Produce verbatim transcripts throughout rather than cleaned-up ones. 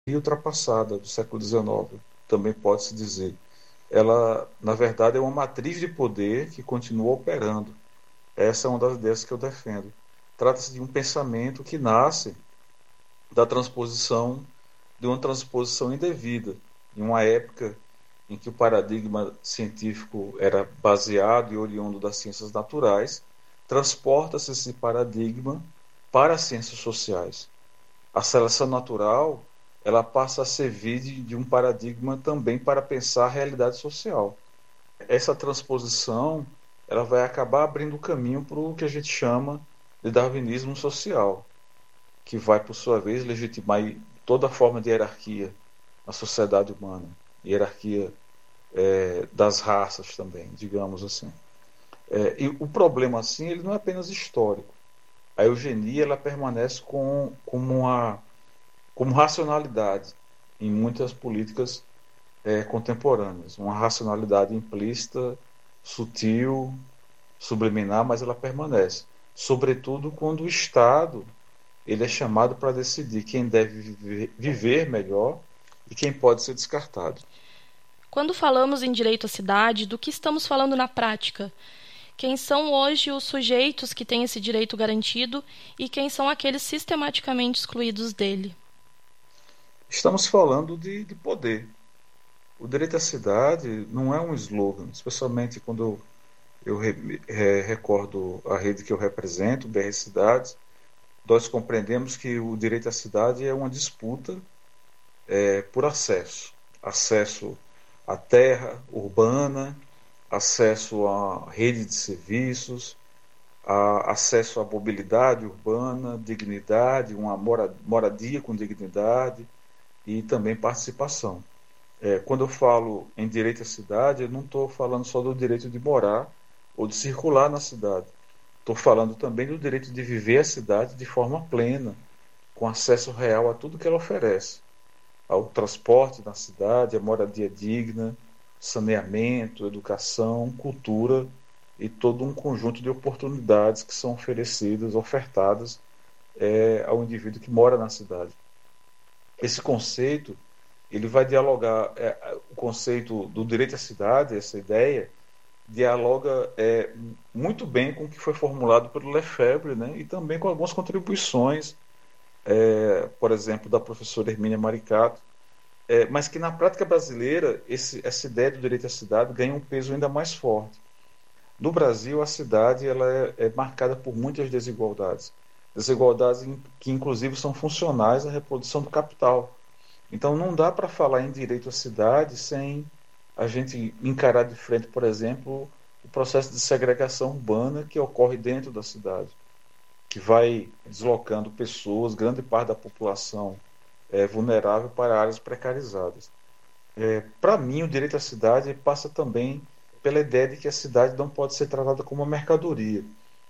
e ultrapassada do século dezenove, também pode-se dizer. Ela, na verdade, é uma matriz de poder que continua operando. Essa é uma das ideias que eu defendo. Trata-se de um pensamento que nasce da transposição, de uma transposição indevida, em uma época em que o paradigma científico era baseado e oriundo das ciências naturais, transporta-se esse paradigma para as ciências sociais. A seleção natural, ela passa a servir de, de um paradigma também para pensar a realidade social. Essa transposição, ela vai acabar abrindo o caminho para o que a gente chama de darwinismo social, que vai, por sua vez, legitimar toda forma de hierarquia na sociedade humana, hierarquia é, das raças também, digamos assim. É, e o problema, assim, ele não é apenas histórico. A eugenia, ela permanece com, como, uma, como racionalidade em muitas políticas é, contemporâneas. Uma racionalidade implícita, sutil, subliminar, mas ela permanece. Sobretudo quando o Estado ele é chamado para decidir quem deve viver, viver melhor e quem pode ser descartado. Quando falamos em direito à cidade, do que estamos falando na prática? Quem são hoje os sujeitos que têm esse direito garantido e quem são aqueles sistematicamente excluídos dele? Estamos falando de, de poder. O direito à cidade não é um slogan, especialmente quando eu, eu re, re, recordo a rede que eu represento, B R Cidades. Nós compreendemos que o direito à cidade é uma disputa é, por acesso. Acesso à terra urbana, acesso à rede de serviços, a acesso à mobilidade urbana, dignidade, uma moradia com dignidade e também participação. É, quando eu falo em direito à cidade, eu não estou falando só do direito de morar ou de circular na cidade. Estou falando também do direito de viver a cidade de forma plena, com acesso real a tudo que ela oferece. Ao transporte na cidade, a moradia digna, saneamento, educação, cultura e todo um conjunto de oportunidades que são oferecidas, ofertadas é, ao indivíduo que mora na cidade. Esse conceito ele vai dialogar, é, o conceito do direito à cidade, essa ideia, dialoga é, muito bem com o que foi formulado pelo Lefebvre, né, e também com algumas contribuições, é, por exemplo, da professora Hermínia Maricato, é, mas que na prática brasileira esse, essa ideia do direito à cidade ganha um peso ainda mais forte. No Brasil, a cidade ela é, é marcada por muitas desigualdades, desigualdades que inclusive são funcionais à reprodução do capital. Então não dá para falar em direito à cidade sem a gente encarar de frente, por exemplo, o processo de segregação urbana que ocorre dentro da cidade, que vai deslocando pessoas, grande parte da população é, vulnerável para áreas precarizadas. É, para mim, o direito à cidade passa também pela ideia de que a cidade não pode ser tratada como uma mercadoria.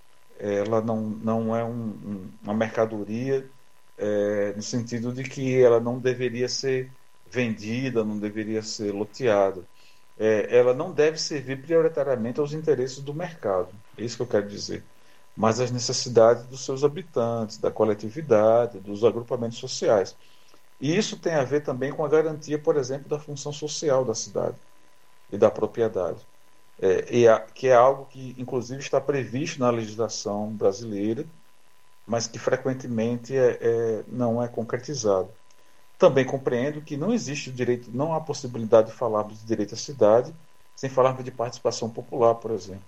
Ela não, não é um, um, uma mercadoria é, no sentido de que ela não deveria ser vendida, não deveria ser loteada. É, ela não deve servir prioritariamente aos interesses do mercado, é isso que eu quero dizer, mas às necessidades dos seus habitantes, da coletividade, dos agrupamentos sociais. E isso tem a ver também com a garantia, por exemplo, da função social da cidade e da propriedade, é, e a, que é algo que, inclusive, está previsto na legislação brasileira, mas que frequentemente é, é, não é concretizado. Também compreendo que não existe o direito, não há possibilidade de falarmos de direito à cidade sem falarmos de participação popular, por exemplo.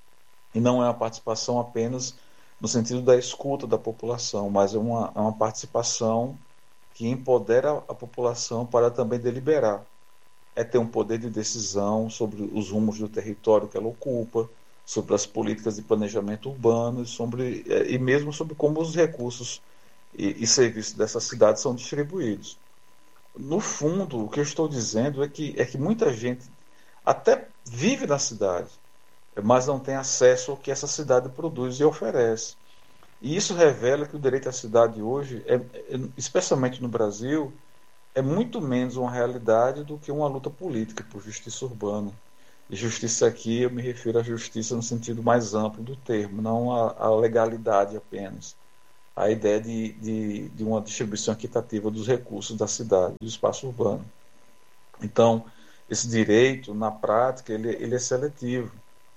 E não é uma participação apenas no sentido da escuta da população, mas é uma, é uma participação que empodera a população para também deliberar. É ter um poder de decisão sobre os rumos do território que ela ocupa, sobre as políticas de planejamento urbano e, sobre, e mesmo sobre como os recursos e, e serviços dessa cidade são distribuídos. No fundo, o que eu estou dizendo é que, é que muita gente até vive na cidade, mas não tem acesso ao que essa cidade produz e oferece. E isso revela que o direito à cidade hoje, é, é, especialmente no Brasil, é muito menos uma realidade do que uma luta política por justiça urbana. E justiça aqui eu me refiro à justiça no sentido mais amplo do termo, não à, à legalidade apenas. a ideia de, de, de uma distribuição equitativa dos recursos da cidade, do espaço urbano. Então, esse direito, na prática, ele, ele é seletivo.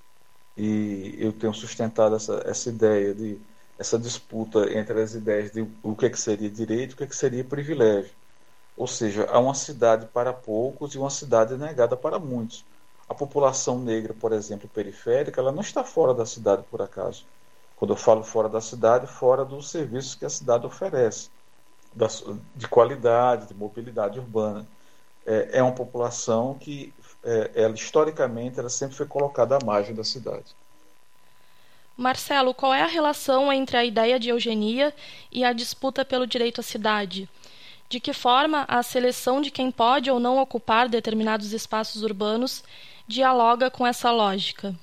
E eu tenho sustentado essa, essa ideia de essa disputa entre as ideias de o que, é que seria direito e o que, é que seria privilégio. Ou seja, há uma cidade para poucos e uma cidade negada para muitos. A população negra, por exemplo, periférica, ela não está fora da cidade por acaso. Quando eu falo fora da cidade, fora dos serviços que a cidade oferece, de qualidade, de mobilidade urbana. É, é uma população que, é, ela, historicamente, ela sempre foi colocada à margem da cidade. Marcelo, qual é a relação entre a ideia de eugenia e a disputa pelo direito à cidade? De que forma a seleção de quem pode ou não ocupar determinados espaços urbanos dialoga com essa lógica?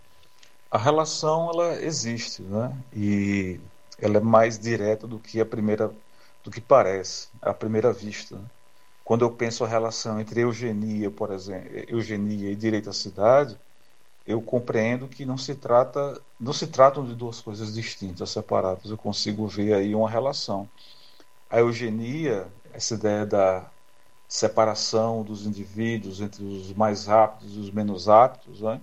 A relação, ela existe, né? E ela é mais direta do que a primeira, do que parece, à primeira vista, né? Quando eu penso a relação entre eugenia, por exemplo, eugenia e direito à cidade, eu compreendo que não se trata, não se tratam de duas coisas distintas, separadas. Eu consigo ver aí uma relação. A eugenia, essa ideia da separação dos indivíduos entre os mais aptos e os menos aptos, né?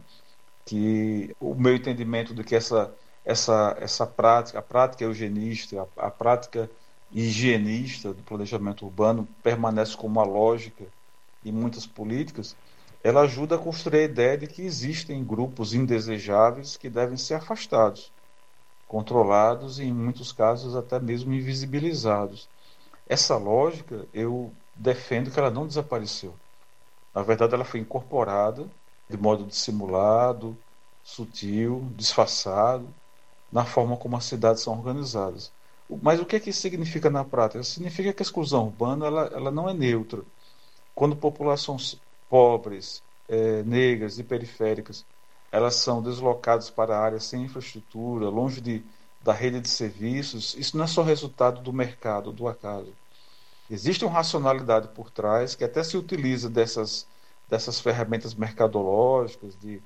Que o meu entendimento de que essa essa essa prática, a prática eugenista, a, a prática higienista do planejamento urbano permanece como uma lógica em muitas políticas, ela ajuda a construir a ideia de que existem grupos indesejáveis que devem ser afastados, controlados e, em muitos casos, até mesmo invisibilizados. Essa lógica, eu defendo que ela não desapareceu. Na verdade, ela foi incorporada de modo dissimulado, sutil, disfarçado, na forma como as cidades são organizadas. Mas o que é que isso significa na prática? Significa que a exclusão urbana, ela, ela não é neutra. Quando populações pobres, eh, negras e periféricas, elas são deslocadas para áreas sem infraestrutura, longe de, da rede de serviços, isso não é só resultado do mercado, do acaso. Existe uma racionalidade por trás que até se utiliza dessas, dessas ferramentas mercadológicas, de,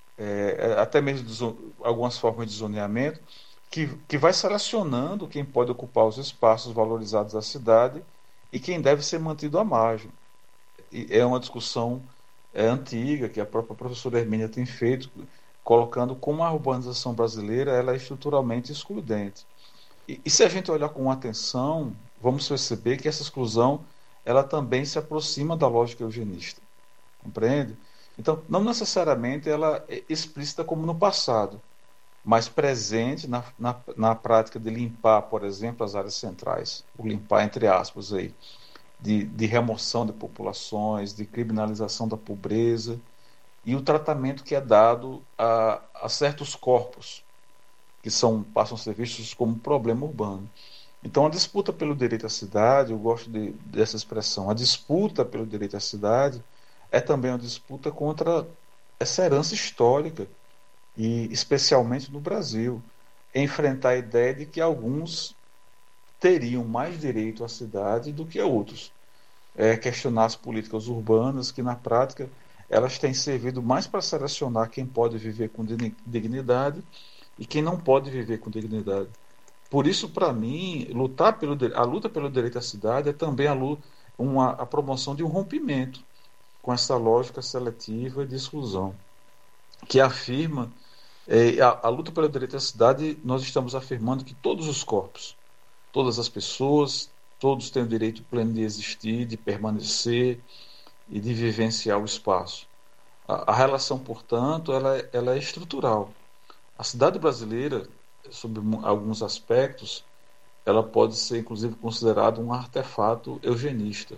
é, até mesmo de, algumas formas de zoneamento, que, que vai selecionando quem pode ocupar os espaços valorizados da cidade e quem deve ser mantido à margem. E é uma discussão é, antiga que a própria professora Hermínia tem feito, colocando como a urbanização brasileira ela é estruturalmente excludente. E, e se a gente olhar com atenção, vamos perceber que essa exclusão ela também se aproxima da lógica eugenista, compreende? Então, não necessariamente ela é explícita como no passado, mas presente na, na, na prática de limpar, por exemplo, as áreas centrais, o limpar entre aspas aí, de, de remoção de populações, de criminalização da pobreza e o tratamento que é dado a, a certos corpos que são, passam a ser vistos como problema urbano. Então, a disputa pelo direito à cidade, eu gosto de, dessa expressão, a disputa pelo direito à cidade é também uma disputa contra essa herança histórica, e especialmente no Brasil, enfrentar a ideia de que alguns teriam mais direito à cidade do que outros. É, questionar as políticas urbanas, que na prática elas têm servido mais para selecionar quem pode viver com dignidade e quem não pode viver com dignidade. Por isso, para mim, lutar pelo, a luta pelo direito à cidade é também a, luta, uma, a promoção de um rompimento com essa lógica seletiva de exclusão, que afirma, é, a, a luta pelo direito à cidade, nós estamos afirmando que todos os corpos, todas as pessoas, todos têm o direito pleno de existir, de permanecer e de vivenciar o espaço. A, a relação, portanto, ela, ela é estrutural. A cidade brasileira, sob alguns aspectos, ela pode ser inclusive considerada um artefato eugenista.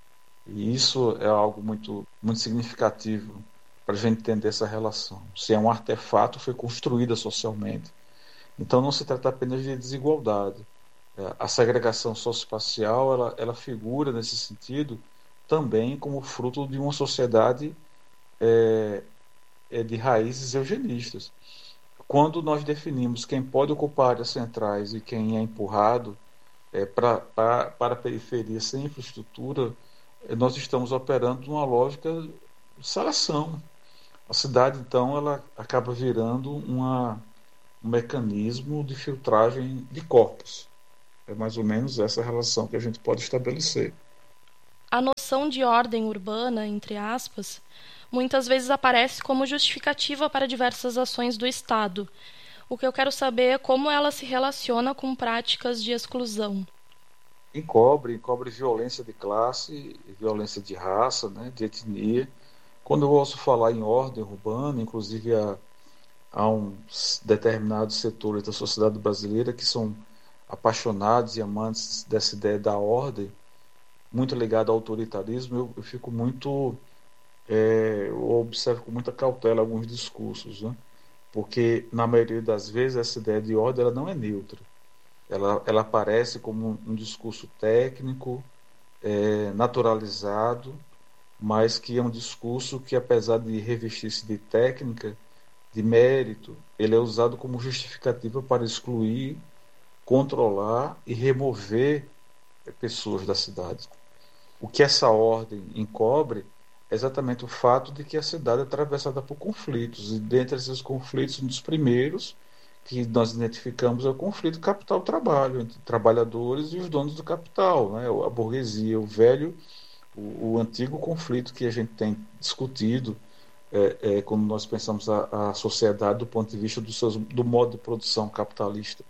E isso é algo muito, muito significativo para a gente entender essa relação. Se é um artefato, foi construída socialmente. Então não se trata apenas de desigualdade. A segregação socioespacial, ela, ela figura nesse sentido também como fruto de uma sociedade é, é de raízes eugenistas. Quando nós definimos quem pode ocupar áreas centrais e quem é empurrado é, pra, pra, para a periferia sem infraestrutura, é, nós estamos operando numa lógica de seleção. A cidade, então, ela acaba virando uma, um mecanismo de filtragem de corpos. É mais ou menos essa relação que a gente pode estabelecer. A noção de ordem urbana, entre aspas, muitas vezes aparece como justificativa para diversas ações do Estado. O que eu quero saber é como ela se relaciona com práticas de exclusão. Encobre, encobre violência de classe, violência de raça, né, de etnia. Quando eu ouço falar em ordem urbana, inclusive há, há um determinados setores da sociedade brasileira que são apaixonados e amantes dessa ideia da ordem, muito ligado ao autoritarismo, eu, eu fico muito, é, eu observo com muita cautela alguns discursos, né? Porque na maioria das vezes essa ideia de ordem ela não é neutra. Ela, ela aparece como um, um discurso técnico, é, naturalizado, mas que é um discurso que, apesar de revestir-se de técnica, de mérito, ele é usado como justificativa para excluir, controlar e remover é, pessoas da cidade. O que essa ordem encobre é exatamente o fato de que a cidade é atravessada por conflitos, e dentre esses conflitos, um dos primeiros que nós identificamos é o conflito capital-trabalho, entre trabalhadores e os donos do capital, né? A burguesia, o velho, o, o antigo conflito que a gente tem discutido é, é, quando nós pensamos a, a sociedade do ponto de vista do, seus, do modo de produção capitalista.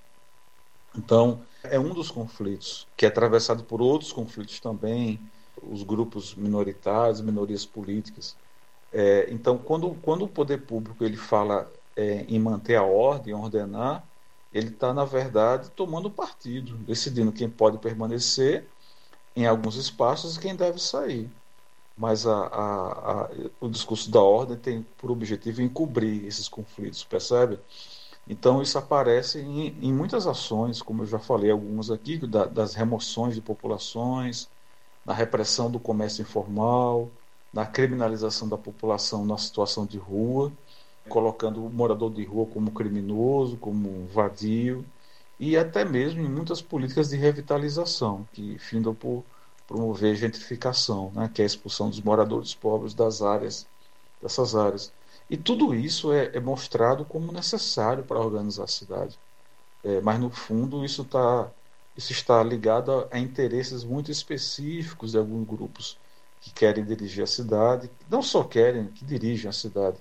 Então, é um dos conflitos, que é atravessado por outros conflitos também, os grupos minoritários, minorias políticas. É, então, quando, quando o poder público ele fala é, em manter a ordem, ordenar, ele está, na verdade, tomando partido, decidindo quem pode permanecer em alguns espaços e quem deve sair. Mas a, a, a, o discurso da ordem tem por objetivo encobrir esses conflitos, percebe? Então, isso aparece em, em muitas ações, como eu já falei, algumas aqui, da, das remoções de populações, na repressão do comércio informal, na criminalização da população na situação de rua, colocando o morador de rua como criminoso, como vadio, e até mesmo em muitas políticas de revitalização, que findam por promover gentrificação, né, que é a expulsão dos moradores pobres das áreas, dessas áreas. E tudo isso é, é mostrado como necessário para organizar a cidade. É, mas, no fundo, isso, tá, isso está ligado a, a interesses muito específicos de alguns grupos que querem dirigir a cidade, não só querem, que dirigem a cidade,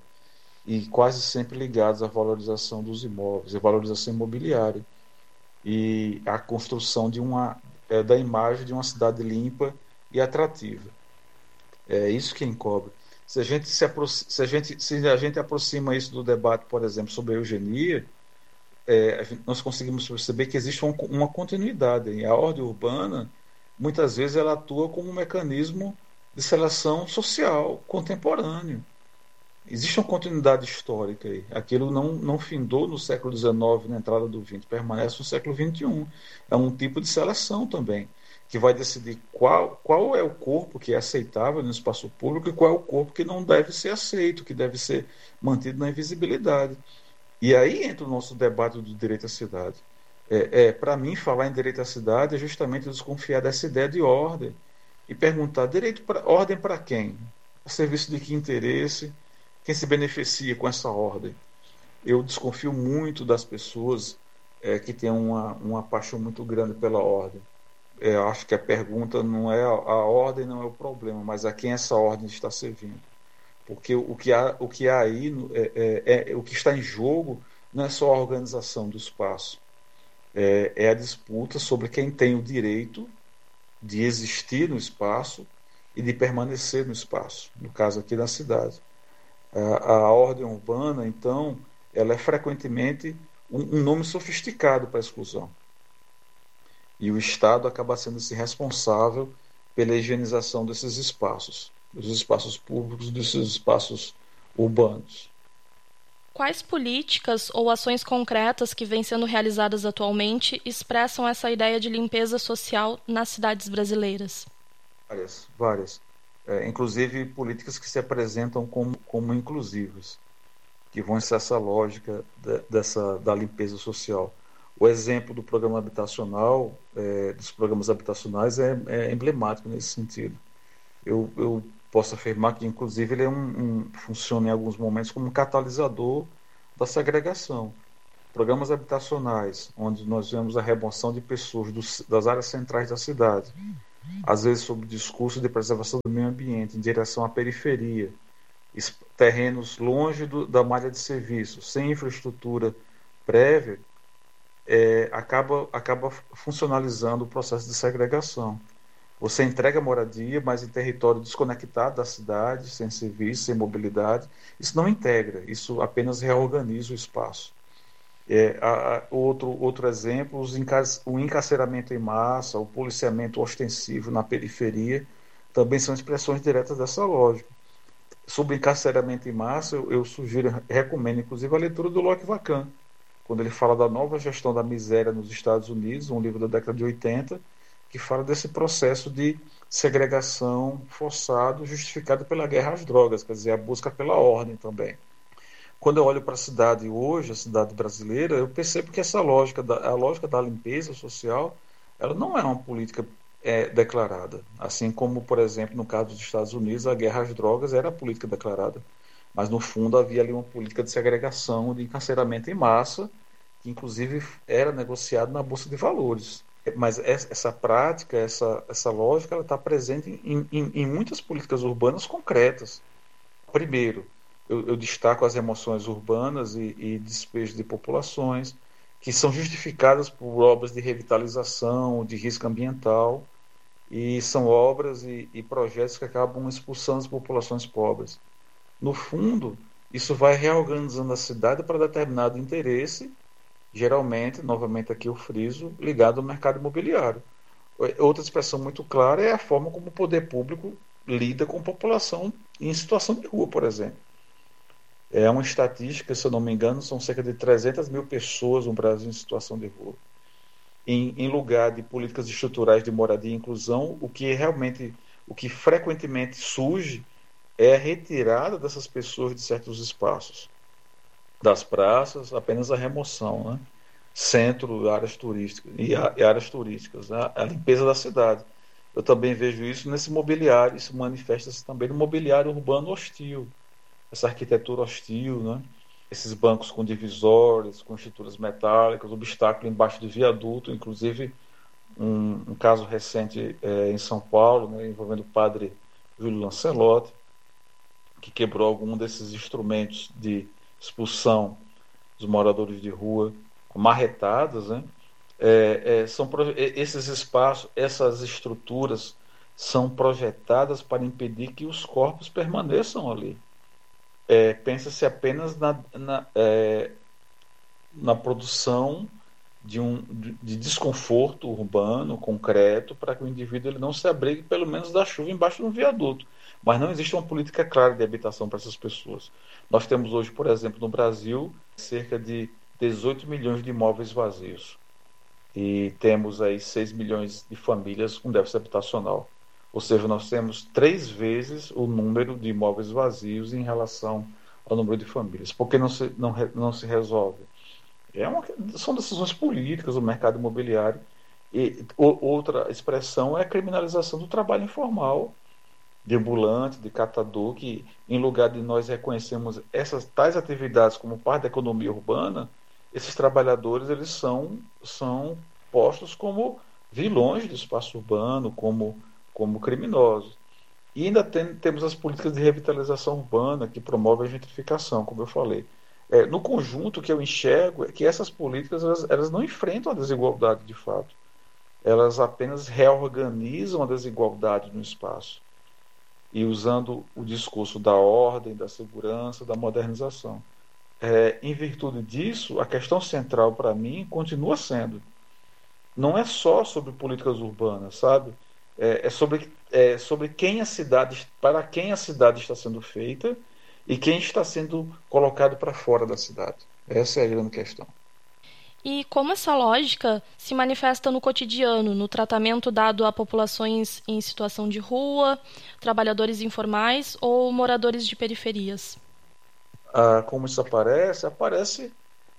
e quase sempre ligados à valorização dos imóveis, à valorização imobiliária, e à construção de uma, é, da imagem de uma cidade limpa e atrativa. É isso que encobre. Se a gente se, aproxima, se a gente, se a gente aproxima isso do debate, por exemplo, sobre a eugenia, é, a gente, nós conseguimos perceber que existe uma, uma continuidade. E a ordem urbana, muitas vezes, ela atua como um mecanismo de seleção social contemporâneo. Existe uma continuidade histórica aí. Aquilo não, não findou no século dezenove, na entrada do vinte, permanece no século vinte e um. É um tipo de seleção também, que vai decidir qual, qual é o corpo que é aceitável no espaço público e qual é o corpo que não deve ser aceito, que deve ser mantido na invisibilidade. E aí entra o nosso debate do direito à cidade. É, é, Para mim, falar em direito à cidade é justamente desconfiar dessa ideia de ordem e perguntar: direito pra, ordem para quem? A serviço de que interesse? Quem se beneficia com essa ordem? Eu desconfio muito das pessoas é, que têm uma, uma paixão muito grande pela ordem. É, eu acho que a pergunta não é a, a ordem não é o problema, mas a quem essa ordem está servindo. Porque o que há, o que há aí, é, é, é, o que está em jogo não é só a organização do espaço, é, é a disputa sobre quem tem o direito de existir no espaço e de permanecer no espaço, no caso aqui da cidade. A, a ordem urbana, então, ela é frequentemente um, um nome sofisticado para a exclusão. E o Estado acaba sendo esse responsável pela higienização desses espaços, dos espaços públicos, desses espaços urbanos. Quais políticas ou ações concretas que vêm sendo realizadas atualmente expressam essa ideia de limpeza social nas cidades brasileiras? Várias, várias. É, inclusive políticas que se apresentam como, como inclusivas, que vão ser essa lógica de, dessa, da limpeza social. O exemplo do programa habitacional, é, dos programas habitacionais, é, é emblemático nesse sentido. Eu, eu posso afirmar que, inclusive, ele é um, um, funciona em alguns momentos como um catalisador da segregação. Programas habitacionais, onde nós vemos a remoção de pessoas dos, das áreas centrais da cidade, às vezes sob o discurso de preservação do meio ambiente, em direção à periferia, terrenos longe do, da malha de serviço, sem infraestrutura prévia, é, acaba, acaba funcionalizando o processo de segregação. Você entrega moradia, mas em território desconectado da cidade, sem serviço, sem mobilidade. Isso não integra, isso apenas reorganiza o espaço. É, a, a, outro, outro exemplo, os encar o encarceramento em massa, o policiamento ostensivo na periferia, também são expressões diretas dessa lógica. Sobre encarceramento em massa, eu, eu sugiro, recomendo inclusive a leitura do Locke Vacan, quando ele fala da nova gestão da miséria nos Estados Unidos, um livro da década de oitenta, que fala desse processo de segregação forçado, justificado pela guerra às drogas, quer dizer, a busca pela ordem também. Quando eu olho para a cidade hoje, a cidade brasileira, eu percebo que essa lógica, da, a lógica da limpeza social, ela não é uma política é, declarada. Assim como, por exemplo, no caso dos Estados Unidos, a guerra às drogas era a política declarada. Mas, no fundo, havia ali uma política de segregação, de encarceramento em massa, que, inclusive, era negociado na Bolsa de Valores. Mas essa prática, essa, essa lógica, ela está presente em, em, em muitas políticas urbanas concretas. Primeiro, eu, eu destaco as remoções urbanas e, e despejo de populações, que são justificadas por obras de revitalização, de risco ambiental, e são obras e, e projetos que acabam expulsando as populações pobres. No fundo, isso vai reorganizando a cidade para determinado interesse, geralmente, novamente aqui eu friso, ligado ao mercado imobiliário. Outra expressão muito clara é a forma como o poder público lida com a população em situação de rua, por exemplo. É uma estatística, se eu não me engano, são cerca de trezentas mil pessoas no Brasil em situação de rua. Em, em lugar de políticas estruturais de moradia e inclusão, o que realmente, o que frequentemente surge é a retirada dessas pessoas de certos espaços. Das praças, apenas a remoção, né? Centro, áreas turísticas e, a, e áreas turísticas, né? A limpeza da cidade. Eu também vejo isso nesse mobiliário, isso manifesta-se também no mobiliário urbano hostil, essa arquitetura hostil, né? Esses bancos com divisórias, com estruturas metálicas, obstáculo embaixo do viaduto, inclusive um, um caso recente é, em São Paulo, né, envolvendo o padre Júlio Lancelotti, que quebrou algum desses instrumentos de expulsão dos moradores de rua, marretadas, né? É, é, são, esses espaços, essas estruturas são projetadas para impedir que os corpos permaneçam ali. É, pensa-se apenas na, na, é, na produção de, um, de desconforto urbano, concreto, para que o indivíduo ele não se abrigue, pelo menos da chuva, embaixo de um viaduto. Mas não existe uma política clara de habitação para essas pessoas. Nós temos hoje, por exemplo, no Brasil, cerca de dezoito milhões de imóveis vazios. E temos aí seis milhões de famílias com déficit habitacional. Ou seja, nós temos três vezes o número de imóveis vazios em relação ao número de famílias. Por que não se, não, não se resolve? É uma, são decisões políticas do mercado imobiliário. E o, outra expressão é a criminalização do trabalho informal, de ambulante, de catador, que em lugar de nós reconhecermos essas tais atividades como parte da economia urbana, esses trabalhadores eles são, são postos como vilões do espaço urbano, como, como criminosos. E ainda tem, temos as políticas de revitalização urbana que promovem a gentrificação, como eu falei. É, no conjunto, o que eu enxergo é que essas políticas elas, elas não enfrentam a desigualdade de fato. Elas apenas reorganizam a desigualdade no espaço. E usando o discurso da ordem, da segurança, da modernização. É, em virtude disso, a questão central para mim continua sendo, não é só sobre políticas urbanas, sabe? É, é, sobre, é sobre quem a cidade, para quem a cidade está sendo feita e quem está sendo colocado para fora da cidade. Essa é a grande questão. E como essa lógica se manifesta no cotidiano, no tratamento dado a populações em situação de rua, trabalhadores informais ou moradores de periferias? Ah, como isso aparece? Aparece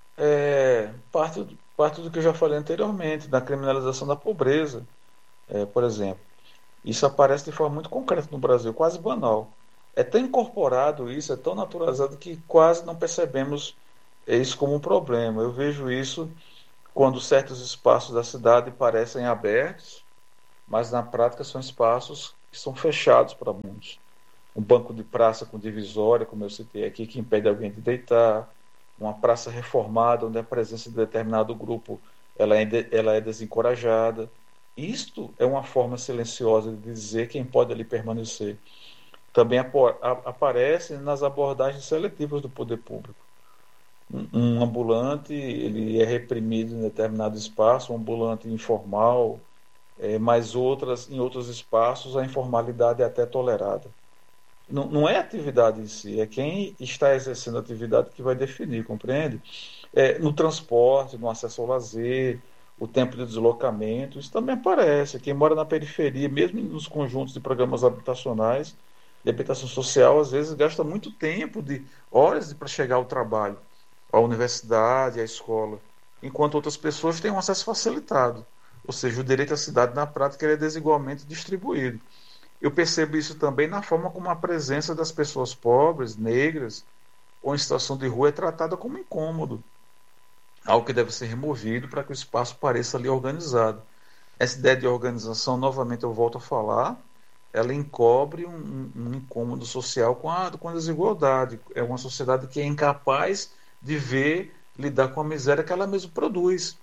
é, parte, parte do que eu já falei anteriormente, da criminalização da pobreza, é, por exemplo. Isso aparece de forma muito concreta no Brasil, quase banal. É tão incorporado isso, é tão naturalizado que quase não percebemos é isso como um problema. Eu vejo isso quando certos espaços da cidade parecem abertos, mas na prática são espaços que são fechados para muitos. Um banco de praça com divisória, como eu citei aqui, que impede alguém de deitar, uma praça reformada, onde a presença de determinado grupo ela é, de, ela é desencorajada. Isto é uma forma silenciosa de dizer quem pode ali permanecer. Também apo, a, aparece nas abordagens seletivas do poder público. Um, um ambulante ele é reprimido em determinado espaço, um ambulante informal, é, mas outras, em outros espaços a informalidade é até tolerada. Não, não é a atividade em si, é quem está exercendo a atividade que vai definir, compreende? É, no transporte, no acesso ao lazer, o tempo de deslocamento, isso também aparece. Quem mora na periferia, mesmo nos conjuntos de programas habitacionais, de habitação social, às vezes gasta muito tempo, de horas para chegar ao trabalho, à universidade, à escola, enquanto outras pessoas têm um acesso facilitado. Ou seja, o direito à cidade, na prática, ele é desigualmente distribuído. Eu percebo isso também na forma como a presença das pessoas pobres, negras ou em situação de rua é tratada como incômodo, algo que deve ser removido para que o espaço pareça ali organizado. Essa ideia de organização, novamente eu volto a falar, ela encobre um, um incômodo social com a, com a desigualdade. É uma sociedade que é incapaz de ver, lidar com a miséria que ela mesma produz.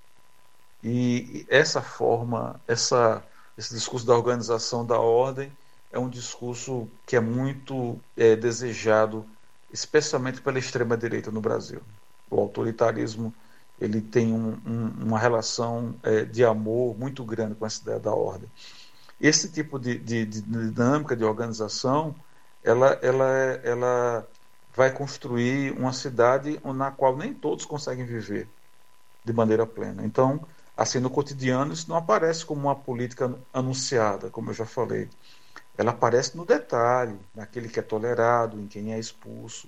E essa forma, essa, esse discurso da organização da ordem é um discurso que é muito é, desejado, especialmente pela extrema-direita no Brasil. O autoritarismo ele tem um, um, uma relação é, de amor muito grande com essa ideia da ordem. Esse tipo de, de, de dinâmica de organização, ela, ela, ela vai construir uma cidade na qual nem todos conseguem viver de maneira plena. Então, assim, no cotidiano, isso não aparece como uma política anunciada, como eu já falei. Ela aparece no detalhe, naquele que é tolerado, em quem é expulso.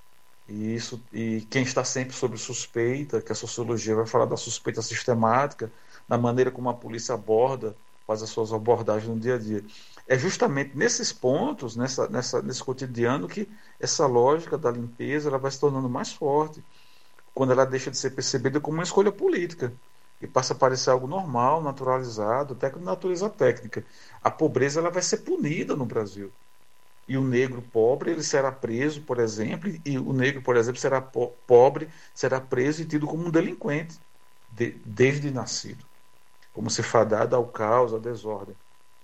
E, isso, e quem está sempre sob suspeita, que a sociologia vai falar da suspeita sistemática, na maneira como a polícia aborda, faz as suas abordagens no dia a dia. É justamente nesses pontos, nessa, nessa, nesse cotidiano, que essa lógica da limpeza ela vai se tornando mais forte, quando ela deixa de ser percebida como uma escolha política e passa a parecer algo normal, naturalizado, até com natureza técnica. A pobreza ela vai ser punida no Brasil. E o negro pobre ele será preso, por exemplo, e o negro, por exemplo, será po pobre, será preso e tido como um delinquente, de, desde nascido, como se fadado ao caos, à desordem.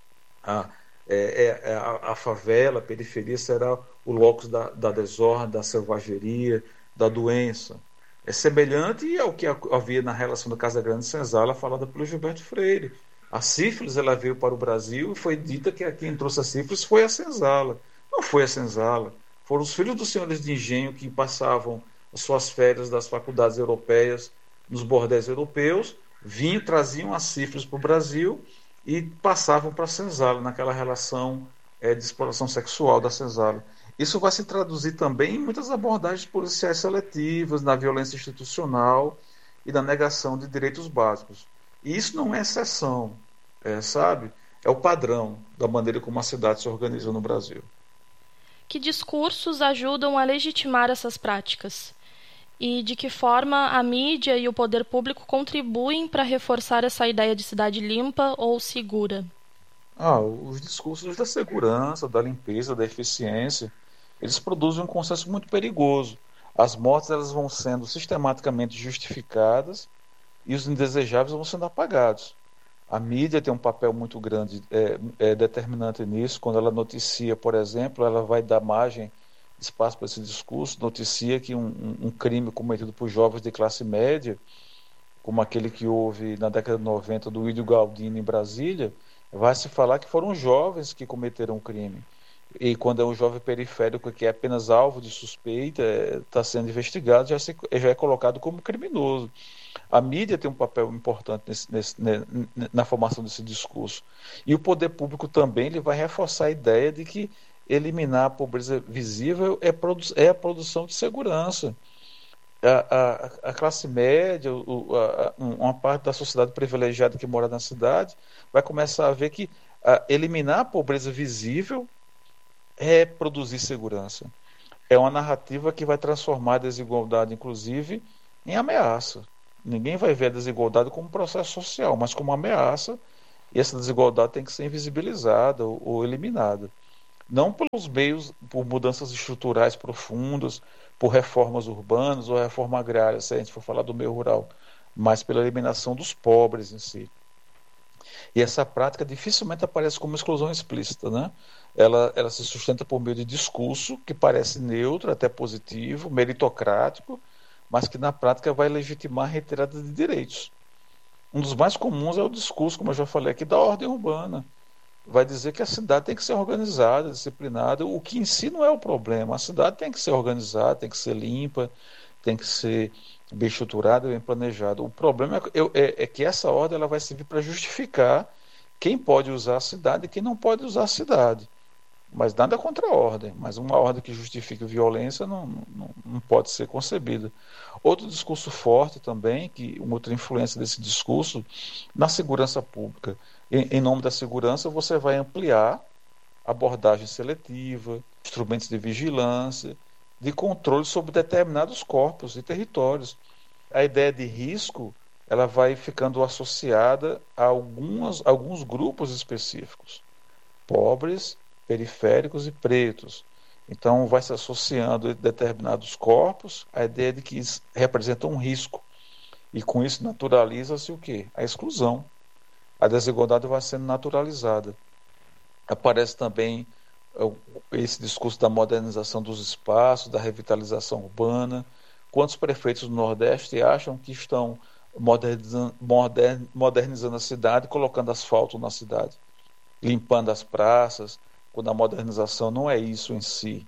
A, é, é, a, a favela, a periferia será o locus da, da desordem, da selvageria, da doença. É semelhante ao que havia na relação da Casa Grande e Senzala, falada pelo Gilberto Freire. A sífilis ela veio para o Brasil e foi dita que quem trouxe a sífilis foi a Senzala. Não foi a Senzala. Foram os filhos dos senhores de engenho que passavam as suas férias das faculdades europeias nos bordéis europeus, vinham, traziam a sífilis para o Brasil e passavam para a Senzala, naquela relação é, de exploração sexual da Senzala. Isso vai se traduzir também em muitas abordagens policiais seletivas, na violência institucional e na negação de direitos básicos. E isso não é exceção, é, sabe? É o padrão da maneira como a cidade se organiza no Brasil. Que discursos ajudam a legitimar essas práticas? E de que forma a mídia e o poder público contribuem para reforçar essa ideia de cidade limpa ou segura? Ah, os discursos da segurança, da limpeza, da eficiência, eles produzem um consenso muito perigoso. As mortes elas vão sendo sistematicamente justificadas e os indesejáveis vão sendo apagados. A mídia tem um papel muito grande, é, é determinante nisso. Quando ela noticia, por exemplo, ela vai dar margem, espaço para esse discurso, noticia que um, um, um crime cometido por jovens de classe média, como aquele que houve na década de noventa do Ídio Galdino em Brasília, vai se falar que foram jovens que cometeram o crime. E quando é um jovem periférico que é apenas alvo de suspeita, está sendo investigado, já, se, já é colocado como criminoso. A mídia tem um papel importante nesse, nesse, na formação desse discurso. E o poder público também ele vai reforçar a ideia de que eliminar a pobreza visível é, produ é a produção de segurança. A, a, a classe média, o, a, uma parte da sociedade privilegiada que mora na cidade, vai começar a ver que a, eliminar a pobreza visível é produzir segurança. É uma narrativa que vai transformar a desigualdade, inclusive, em ameaça. Ninguém vai ver a desigualdade como um processo social, mas como uma ameaça, e essa desigualdade tem que ser invisibilizada ou, ou eliminada. Não pelos meios, por mudanças estruturais profundas, por reformas urbanas ou reforma agrária, se a gente for falar do meio rural, mas pela eliminação dos pobres em si. E essa prática dificilmente aparece como exclusão explícita, né? Ela, ela se sustenta por meio de discurso que parece neutro, até positivo, meritocrático, mas que na prática vai legitimar a retirada de direitos. Um dos mais comuns é o discurso, como eu já falei aqui, da ordem urbana. Vai dizer que a cidade tem que ser organizada, disciplinada, o que em si não é o problema. A cidade tem que ser organizada, tem que ser limpa, tem que ser bem estruturada, bem planejada. O problema é, é, é que essa ordem ela vai servir para justificar quem pode usar a cidade e quem não pode usar a cidade. Mas nada contra a ordem, mas uma ordem que justifique violência não, não, não pode ser concebida. Outro discurso forte também, que uma outra influência desse discurso, na segurança pública. Em, em nome da segurança, você vai ampliar abordagem seletiva, instrumentos de vigilância, de controle sobre determinados corpos e territórios. A ideia de risco ela vai ficando associada a algumas, alguns grupos específicos, pobres, periféricos e pretos. Então vai se associando a determinados corpos a ideia de que representam um risco. E com isso naturaliza-se o quê? A exclusão. A desigualdade vai sendo naturalizada. Aparece também esse discurso da modernização dos espaços, da revitalização urbana. Quantos prefeitos do Nordeste acham que estão modernizando, modernizando a cidade, colocando asfalto na cidade, limpando as praças, quando a modernização não é isso em si.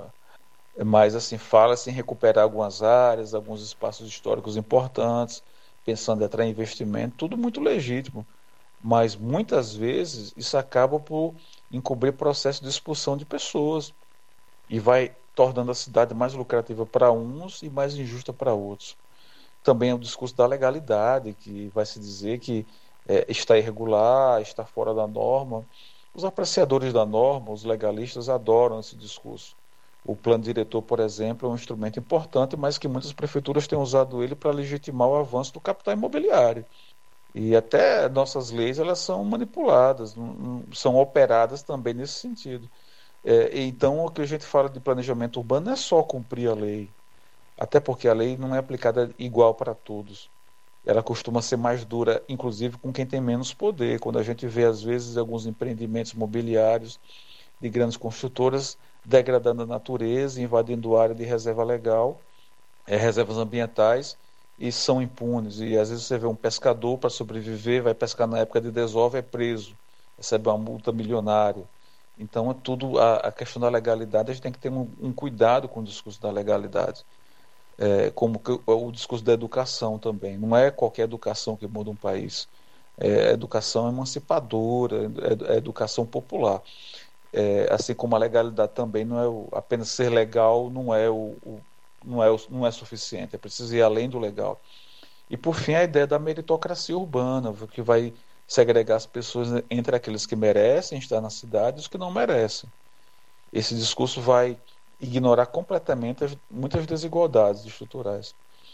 Mas assim, fala-se em recuperar algumas áreas, alguns espaços históricos importantes, pensando em atrair investimento, tudo muito legítimo. Mas muitas vezes isso acaba por encobrir processo de expulsão de pessoas e vai tornando a cidade mais lucrativa para uns e mais injusta para outros. Também é o discurso da legalidade, que vai se dizer que é, está irregular, está fora da norma. Os apreciadores da norma, os legalistas, adoram esse discurso. O plano diretor, por exemplo, é um instrumento importante, mas que muitas prefeituras têm usado ele para legitimar o avanço do capital imobiliário. E até nossas leis elas são manipuladas, são operadas também nesse sentido. É, então, o que a gente fala de planejamento urbano não é só cumprir a lei, até porque a lei não é aplicada igual para todos. Ela costuma ser mais dura, inclusive com quem tem menos poder. Quando a gente vê, às vezes, alguns empreendimentos imobiliários de grandes construtoras degradando a natureza, invadindo área de reserva legal, é, reservas ambientais, e são impunes. E às vezes você vê um pescador para sobreviver, vai pescar na época de desova, é preso, recebe uma multa milionária. Então, é tudo a, a questão da legalidade, a gente tem que ter um, um cuidado com o discurso da legalidade. É, como que, o discurso da educação também. Não é qualquer educação que muda um país. É educação emancipadora, é, é educação popular. É, assim como a legalidade também não é o, apenas ser legal não é o, o não é o, não é suficiente, é preciso ir além do legal. E por fim a ideia da meritocracia urbana, que vai segregar as pessoas entre aqueles que merecem estar na cidade e os que não merecem. Esse discurso vai ignorar completamente as, muitas desigualdades estruturais.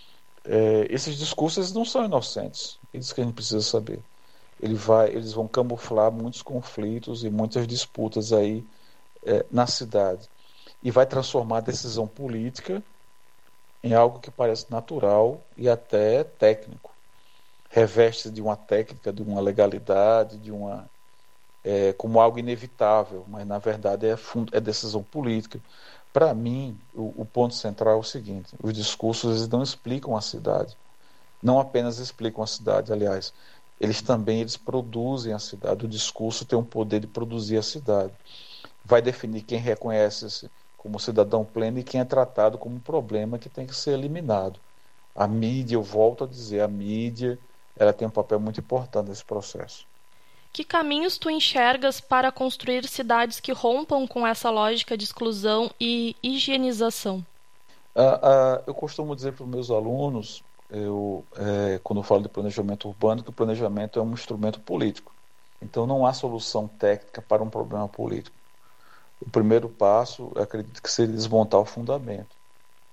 É, esses discursos não são inocentes, é isso que a gente precisa saber. Ele vai, eles vão camuflar muitos conflitos e muitas disputas aí é, na cidade. E vai transformar a decisão política em algo que parece natural e até técnico. Reveste-se de uma técnica, de uma legalidade, de uma, é, como algo inevitável, mas na verdade é, fund, é decisão política. Para mim, o, o ponto central é o seguinte: os discursos eles não explicam a cidade. Não apenas explicam a cidade, aliás, eles também eles produzem a cidade. O discurso tem um poder de produzir a cidade. Vai definir quem reconhece-se como cidadão pleno e quem é tratado como um problema que tem que ser eliminado. A mídia, eu volto a dizer, a mídia ela tem um papel muito importante nesse processo. Que caminhos tu enxergas para construir cidades que rompam com essa lógica de exclusão e higienização? Ah, ah, eu costumo dizer para os meus alunos, eu, é, quando eu falo de planejamento urbano, que o planejamento é um instrumento político. Então não há solução técnica para um problema político. O primeiro passo, eu acredito que seria desmontar o fundamento.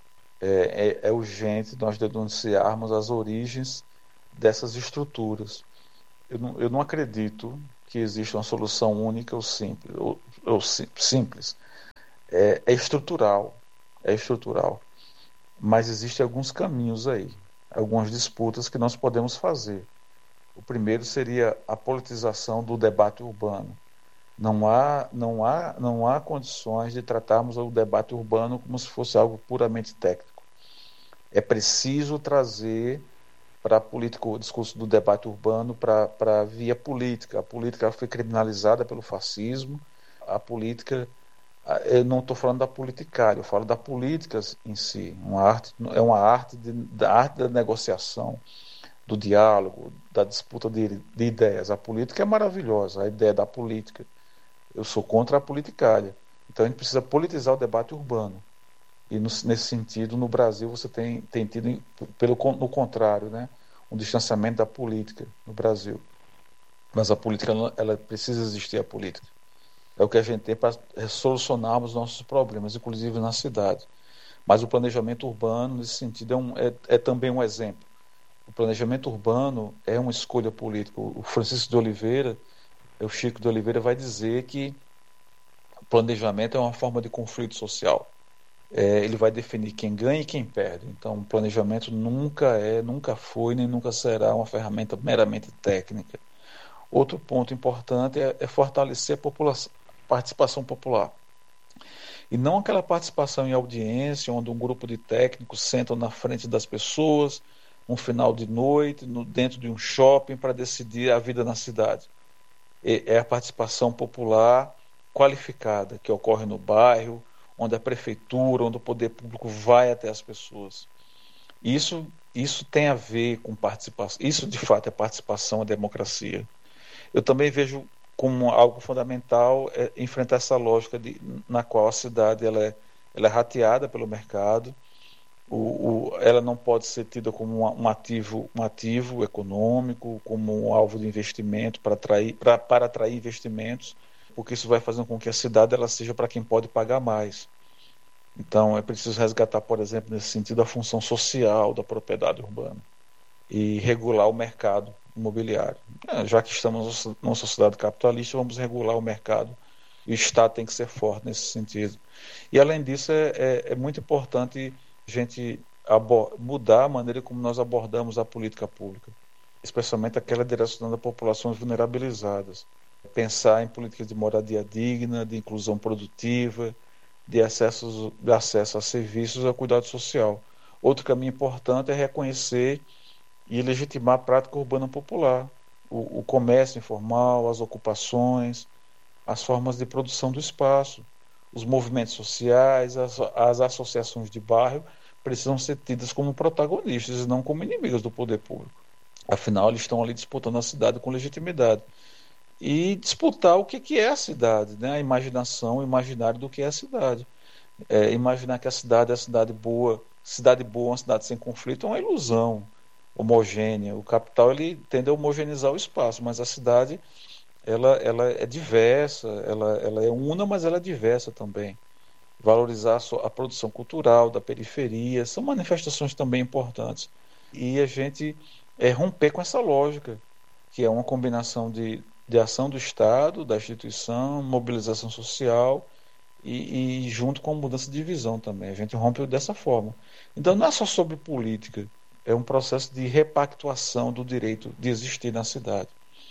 É, é, é urgente nós denunciarmos as origens dessas estruturas. Eu não, eu não acredito que exista uma solução única ou simples. Ou, ou sim- simples. É, é estrutural, é estrutural. Mas existem alguns caminhos aí, algumas disputas que nós podemos fazer. O primeiro seria a politização do debate urbano. Não há, não há, não há condições de tratarmos o debate urbano como se fosse algo puramente técnico. É preciso trazer para a política, o discurso do debate urbano para a via política. A política foi criminalizada pelo fascismo. A política, eu não estou falando da politicária, eu falo da política em si. Uma arte, é uma arte, de, da arte da negociação, do diálogo, da disputa de, de ideias. A política é maravilhosa, a ideia da política. Eu sou contra a politicária. Então a gente precisa politizar o debate urbano. E no, nesse sentido, no Brasil, você tem, tem tido, pelo, no contrário, né, um distanciamento da política no Brasil. Mas a política, ela precisa existir, a política. É o que a gente tem para solucionarmos nossos problemas, inclusive na cidade. Mas o planejamento urbano, nesse sentido, é, um, é, é também um exemplo. O planejamento urbano é uma escolha política. O Francisco de Oliveira, o Chico de Oliveira, vai dizer que o planejamento é uma forma de conflito social. É, ele vai definir quem ganha e quem perde. Então, o planejamento nunca é, nunca foi, nem nunca será uma ferramenta meramente técnica. Outro ponto importante é, é fortalecer a população, participação popular. E não aquela participação em audiência, onde um grupo de técnicos sentam na frente das pessoas, um final de noite, no, dentro de um shopping, para decidir a vida na cidade. É, é a participação popular qualificada, que ocorre no bairro, onde a prefeitura, onde o poder público vai até as pessoas. Isso, isso tem a ver com participação. Isso, de fato, é participação, é democracia. Eu também vejo como algo fundamental é enfrentar essa lógica de, na qual a cidade ela é, ela é rateada pelo mercado. O, o, ela não pode ser tida como uma, um, ativo, um ativo econômico, como um alvo de investimento para atrair, para, para atrair investimentos, porque isso vai fazer com que a cidade ela seja para quem pode pagar mais. Então é preciso resgatar, por exemplo, nesse sentido, a função social da propriedade urbana e regular o mercado imobiliário. É, já que estamos numa sociedade capitalista, vamos regular o mercado e o Estado tem que ser forte nesse sentido. E além disso, é, é, é muito importante a gente mudar a maneira como nós abordamos a política pública, especialmente aquela direcionada a populações vulnerabilizadas. Pensar em políticas de moradia digna, de inclusão produtiva, de acesso, de acesso a serviços e a cuidado social. Outro caminho importante é reconhecer e legitimar a prática urbana popular, o, o comércio informal, as ocupações, as formas de produção do espaço, os movimentos sociais, as, as associações de bairro precisam ser tidas como protagonistas e não como inimigas do poder público. Afinal, eles estão ali disputando a cidade com legitimidade. E disputar o que, que é a cidade, né? A imaginação, o imaginário do que é a cidade. É, imaginar que a cidade é a cidade boa, cidade boa, uma cidade sem conflito, é uma ilusão homogênea. O capital ele tende a homogeneizar o espaço, mas a cidade ela, ela é diversa, ela, ela é una, mas ela é diversa também. Valorizar a, so, a produção cultural da periferia são manifestações também importantes. E a gente é, romper com essa lógica, que é uma combinação de, de ação do Estado, da instituição, mobilização social e, e junto com mudança de visão também. A gente rompe dessa forma. Então não é só sobre política, é um processo de repactuação do direito de existir na cidade.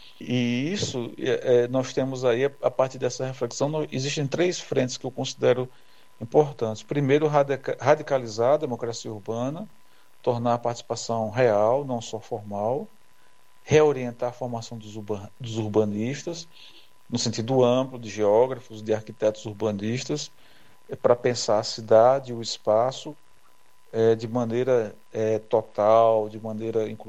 E isso, é, nós temos aí, a partir dessa reflexão, não, existem três frentes que eu considero importantes. Primeiro, radica, radicalizar a democracia urbana, tornar a participação real, não só formal, reorientar a formação dos, urban, dos urbanistas, no sentido amplo, de geógrafos, de arquitetos urbanistas, é, para pensar a cidade, o espaço, é, de maneira é, total, de maneira inclusiva.